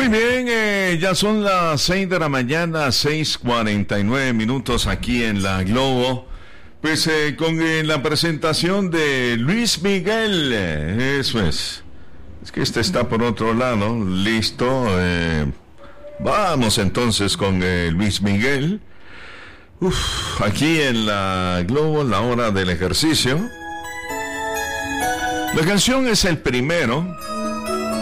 bien, ya son las 6 de la mañana, 6:49 minutos aquí en La Globo. Pues con la presentación de Luis Miguel, eso es. Es que este está por otro lado, listo. Vamos entonces con Luis Miguel. Aquí en La Globo, la hora del ejercicio. La canción es El Primero.